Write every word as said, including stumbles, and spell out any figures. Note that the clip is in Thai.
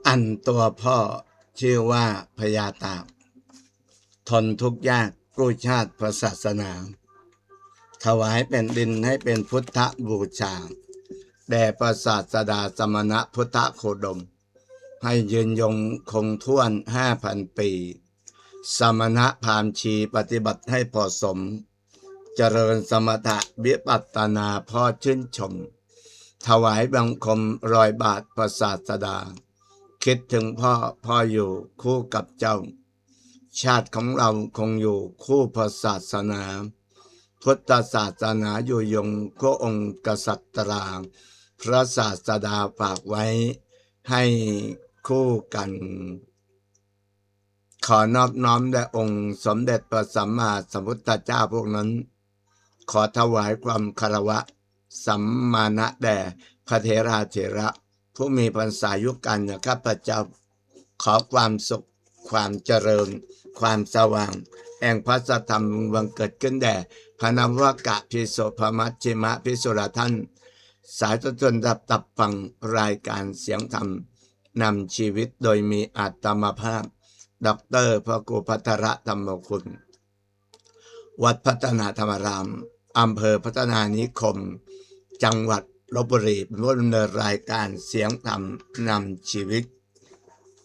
อันตัวพ่อชื่อว่าพญาตากทนทุกข์ยากกู้ชาติพระศาสนาถวายเป็นดินให้เป็นพุทธบูชาแด่พระศาสดาสมณะพุทธโคดมให้ยืนยงคงท่วนห้าพันปีสมณะพราหมณ์ชีปฏิบัติให้พอสมเจริญสมถะวิปัสสนาพ่อชื่นชมถวายบังคมรอยบาทพระศาสดาคิดถึงพ่อพ่ออยู่คู่กับเจ้าชาติของเราคงอยู่คู่พระศาสนาพุทธศาสนาอยู่ยงคู่องค์กษัตราพระศาสดาฝากไว้ให้คู่กันขอนอบน้อมแด่องค์สมเด็จพระสัมมาสัมพุทธเจ้าพวกนั้นขอถวายความคารวะสัมมาณะแด่พระเถราเถระผู้มีพรรษายุกันนะข้าพเจ้าขอความสุขความเจริญความสว่างแห่งพระสัทธรรมบังเกิดขึ้นแด่พระนวกะพิโสภมัชชิมะพิสุรท่านสายจนรับตับฟังรายการเสียงธรรมนำชีวิตโดยมีอาตมาภาพด็อกเตอร์พระครูพัทรธรรมคุณวัดพัฒนาธรรมรามอำเภอพัฒนานิคมจังหวัดลพบุรีร่วมดำเนินรายการเสียงธรรมนำชีวิต